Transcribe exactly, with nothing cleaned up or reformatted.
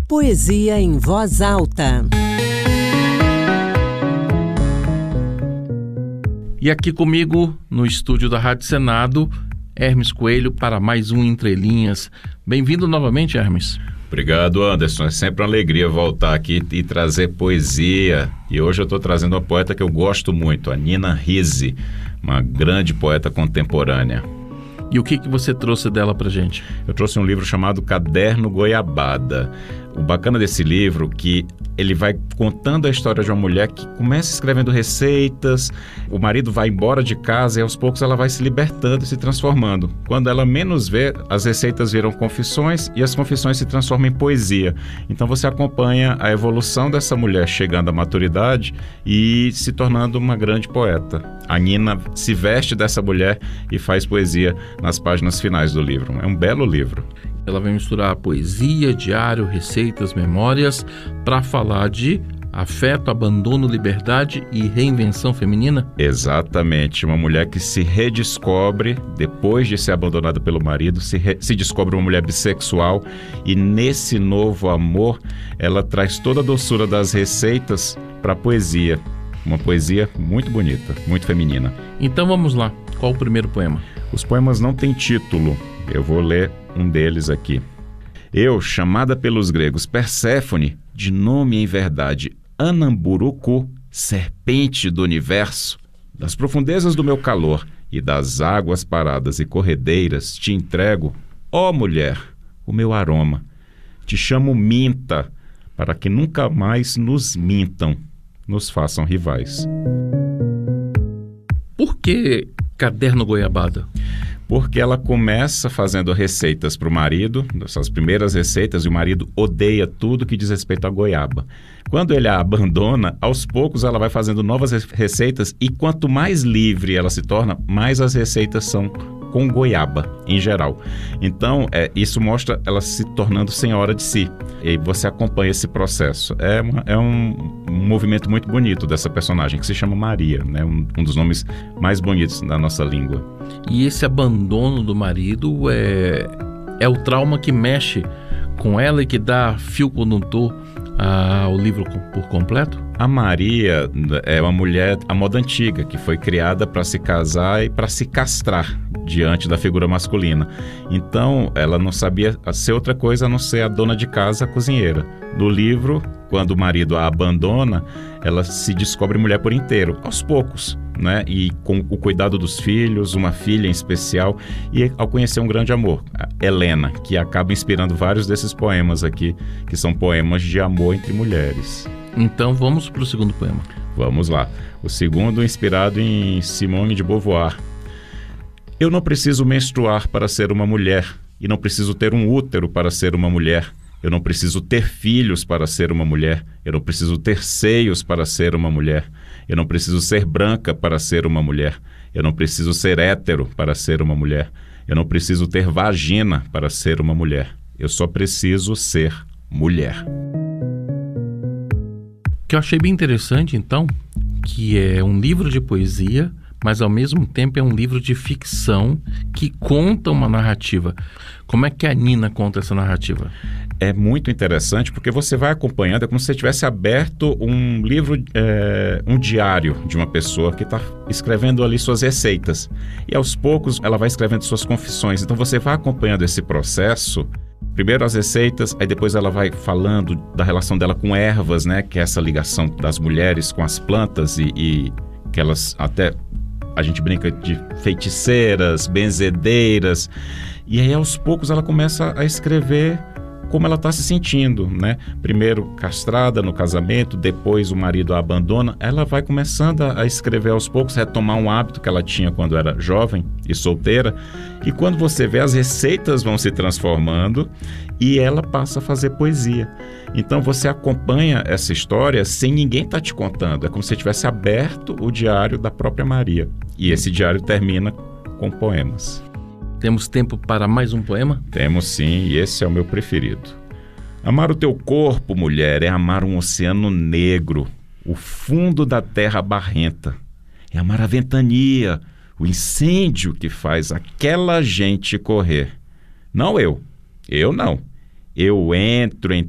Poesia em voz alta. E aqui comigo, no estúdio da Rádio Senado, Hermes Coelho, para mais um Entre Linhas. Bem-vindo novamente, Hermes. Obrigado, Anderson. É sempre uma alegria voltar aqui e trazer poesia. E hoje eu estou trazendo uma poeta que eu gosto muito, a Nina Risse, uma grande poeta contemporânea. E o que, que você trouxe dela pra gente? Eu trouxe um livro chamado Caderno Goiabada. O bacana desse livro é que ele vai contando a história de uma mulher que começa escrevendo receitas, o marido vai embora de casa e aos poucos ela vai se libertando e se transformando. Quando ela menos vê, as receitas viram confissões e as confissões se transformam em poesia. Então você acompanha a evolução dessa mulher chegando à maturidade e se tornando uma grande poeta. A Nina se veste dessa mulher e faz poesia nas páginas finais do livro. É um belo livro. Ela vai misturar poesia, diário, receitas, memórias, para falar de afeto, abandono, liberdade e reinvenção feminina? Exatamente. Uma mulher que se redescobre depois de ser abandonada pelo marido, se, re... se descobre uma mulher bissexual e nesse novo amor ela traz toda a doçura das receitas para a poesia. Uma poesia muito bonita, muito feminina. Então vamos lá. Qual o primeiro poema? Os poemas não têm título. Eu vou ler um deles aqui. Eu, chamada pelos gregos Perséfone, de nome em verdade Anamburucu, serpente do universo, das profundezas do meu calor e das águas paradas e corredeiras, te entrego, ó mulher, o meu aroma. Te chamo Minta, para que nunca mais nos mintam, nos façam rivais. Por que Caderno Goiabada? Porque ela começa fazendo receitas para o marido, essas primeiras receitas, e o marido odeia tudo que diz respeito à goiaba. Quando ele a abandona, aos poucos ela vai fazendo novas receitas e quanto mais livre ela se torna, mais as receitas são com goiaba, em geral. Então, é, isso mostra ela se tornando senhora de si. E você acompanha esse processo. É, uma, é um, um movimento muito bonito dessa personagem, que se chama Maria, né? um, um dos nomes mais bonitos da nossa língua. E esse abandono do marido é, é o trauma que mexe com ela e que dá fio condutor ao livro por completo? A Maria é uma mulher à moda antiga, que foi criada para se casar e para se castrar diante da figura masculina. Então, ela não sabia ser outra coisa a não ser a dona de casa, a cozinheira. No livro, quando o marido a abandona, ela se descobre mulher por inteiro, aos poucos, né? E com o cuidado dos filhos, uma filha em especial, e ao conhecer um grande amor, a Helena, que acaba inspirando vários desses poemas aqui, que são poemas de amor entre mulheres. Então vamos para o segundo poema. Vamos lá. O segundo inspirado em Simone de Beauvoir. Eu não preciso menstruar para ser uma mulher, e não preciso ter um útero para ser uma mulher. Eu não preciso ter filhos para ser uma mulher. Eu não preciso ter seios para ser uma mulher. Eu não preciso ser branca para ser uma mulher. Eu não preciso ser hétero para ser uma mulher. Eu não preciso ter vagina para ser uma mulher. Eu só preciso ser mulher. O que eu achei bem interessante, então, que é um livro de poesia, mas ao mesmo tempo é um livro de ficção que conta uma narrativa. Como é que a Nina conta essa narrativa? É muito interessante porque você vai acompanhando, é como se você tivesse aberto um livro, é, um diário de uma pessoa que está escrevendo ali suas receitas. E aos poucos ela vai escrevendo suas confissões. Então você vai acompanhando esse processo. Primeiro as receitas, aí depois ela vai falando da relação dela com ervas, né? Que é essa ligação das mulheres com as plantas e, e que elas até... A gente brinca de feiticeiras, benzedeiras. E aí, aos poucos, ela começa a escrever como ela está se sentindo, né? Primeiro castrada no casamento, depois o marido a abandona. Ela vai começando a escrever aos poucos, retomar um hábito que ela tinha quando era jovem e solteira. E quando você vê, as receitas vão se transformando e ela passa a fazer poesia. Então você acompanha essa história sem ninguém estar te contando. É como se você tivesse aberto o diário da própria Maria. E esse diário termina com poemas. Temos tempo para mais um poema? Temos sim, e esse é o meu preferido. Amar o teu corpo, mulher, é amar um oceano negro, o fundo da terra barrenta. É amar a ventania, o incêndio que faz aquela gente correr. Não eu, eu não. Eu entro em